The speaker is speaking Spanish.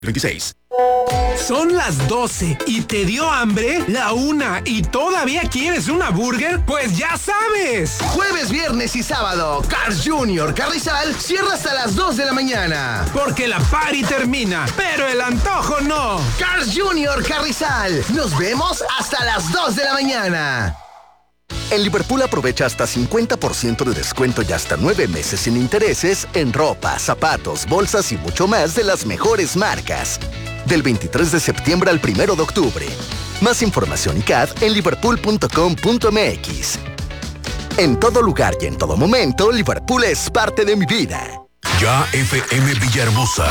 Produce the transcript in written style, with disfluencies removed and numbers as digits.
26. Son las 12 y te dio hambre, la 1 y todavía quieres una burger, pues ya sabes. Jueves, viernes y sábado, Carl's Jr. Carrizal cierra hasta las 2 de la mañana. Porque la party termina, pero el antojo no. Carl's Jr. Carrizal, nos vemos hasta las 2 de la mañana. En Liverpool aprovecha hasta 50% de descuento y hasta 9 meses sin intereses en ropa, zapatos, bolsas y mucho más de las mejores marcas. Del 23 de septiembre al 1 de octubre. Más información y CAD en liverpool.com.mx. En todo lugar y en todo momento, Liverpool es parte de mi vida. Ya FM Villahermosa.